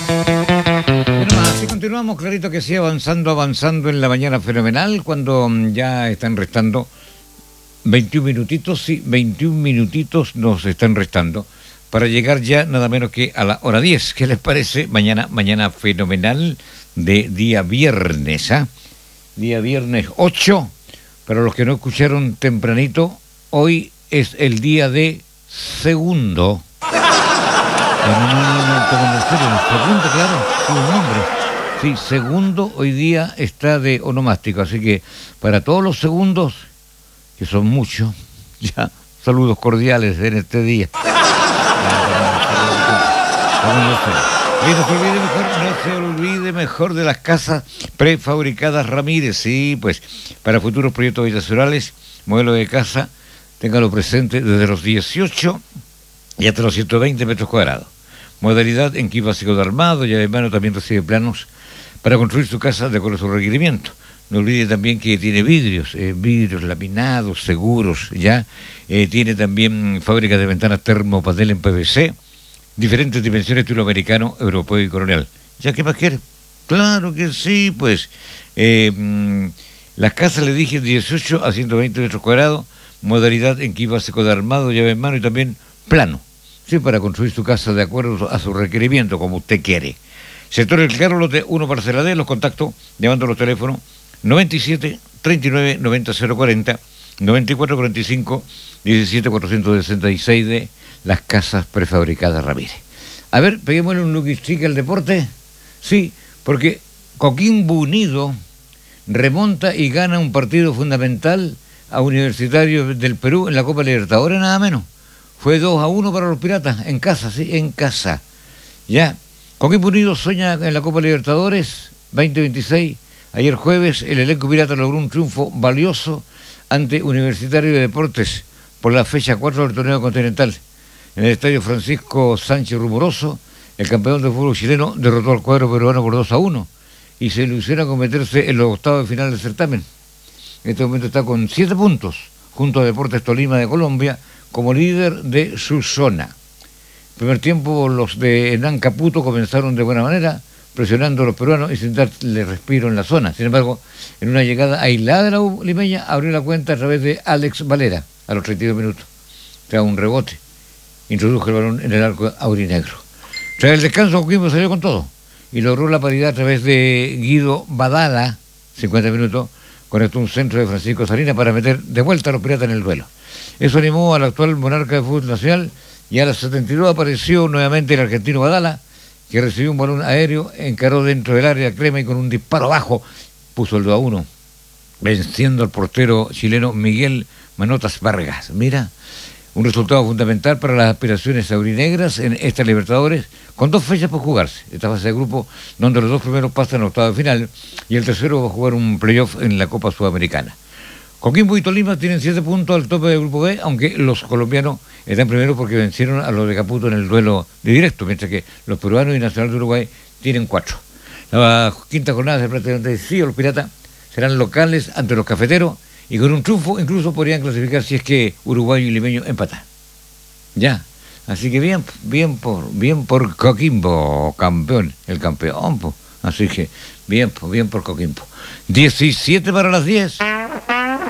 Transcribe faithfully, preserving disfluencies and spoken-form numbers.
Bueno, así continuamos, clarito que sí, avanzando, avanzando en la mañana fenomenal, cuando mm, ya están restando veintiún minutitos, sí, veintiún minutitos nos están restando para llegar ya nada menos que a la hora diez. ¿Qué les parece? Mañana, mañana fenomenal de día viernes, ¿ah? Día viernes ocho, para los que no escucharon tempranito, hoy es el día de segundo. No, no, no, no, tomen en serio, el segundo, claro, sí, un nombre. Sí, segundo hoy día está de onomástico, así que para todos los segundos, que son muchos, ya, saludos cordiales en este día. Y no se olvide mejor, no se olvide mejor de las casas prefabricadas Ramírez, sí, pues, para futuros proyectos habitacionales, modelo de casa, téngalo presente desde los dieciocho y hasta los ciento veinte metros cuadrados. Modalidad en kit básico de armado, ya de mano también recibe planos para construir su casa de acuerdo a su requerimiento. No olvide también que tiene vidrios, eh, vidrios laminados, seguros, ya. Eh, tiene también fábrica de ventanas termopanel en P V C, diferentes dimensiones, estilo americano, europeo y colonial. ¿Ya qué más quiere? Claro que sí, pues. Eh, mm, las casas, le dije, dieciocho a ciento veinte metros cuadrados, modalidad en kit básico de armado, llave en mano y también plano. Sí, para construir su casa de acuerdo a su requerimiento, como usted quiere. Sector El Claro, lote uno, parcela D, los contactos, llamando los teléfonos noventa y siete, treinta y nueve, noventa, cero cuarenta, noventa y cuatro, cuarenta y cinco, diecisiete, cuatrocientos sesenta y seis de las casas prefabricadas Ramírez. A ver, peguémosle un look stick al deporte. Sí, porque Coquimbo Unido remonta y gana un partido fundamental a Universitario del Perú en la Copa Libertadores, nada menos. Fue dos a uno para los Piratas, en casa, sí, en casa. Ya, Coquimbo Unido sueña en la Copa Libertadores veinte veintiséis. Ayer jueves el elenco pirata logró un triunfo valioso ante Universitario de Deportes por la fecha cuatro del torneo continental. En el estadio Francisco Sánchez Rumoroso, el campeón de fútbol chileno derrotó al cuadro peruano por dos a uno y se ilusiona con meterse en los octavos de final del certamen. En este momento está con siete puntos, junto a Deportes Tolima de Colombia, como líder de su zona. Primer tiempo, los de Hernán Caputo comenzaron de buena manera, presionando a los peruanos y sin darle respiro en la zona. Sin embargo, en una llegada aislada de la U limeña, abrió la cuenta a través de Alex Valera, a los treinta y dos minutos. Tras un rebote, introdujo el balón en el arco aurinegro. Tras el descanso, Coquimbo salió con todo y logró la paridad a través de Guido Badala, cincuenta minutos, conectó un centro de Francisco Salinas para meter de vuelta a los Piratas en el duelo. Eso animó al actual monarca de fútbol nacional y a las setenta y dos apareció nuevamente el argentino Badala, que recibió un balón aéreo, encaró dentro del área crema y con un disparo bajo puso el dos a uno, venciendo al portero chileno Miguel Manotas Vargas. Mira, un resultado fundamental para las aspiraciones aurinegras en esta Libertadores, con dos fechas por jugarse. Esta fase de grupo, donde los dos primeros pasan a octavo de final y el tercero va a jugar un playoff en la Copa Sudamericana. Coquimbo y Tolima tienen siete puntos al tope del grupo B, aunque los colombianos están primero porque vencieron a los de Caputo en el duelo de directo, mientras que los peruanos y Nacional de Uruguay tienen cuatro. La quinta jornada se prácticamente decisiva, los Piratas serán locales ante los cafeteros y con un triunfo incluso podrían clasificar si es que Uruguayo y Limeño empatan. Ya, así que bien, bien por, bien por Coquimbo, campeón, el campeón, po. Así que bien, bien por Coquimbo. diecisiete para las diez.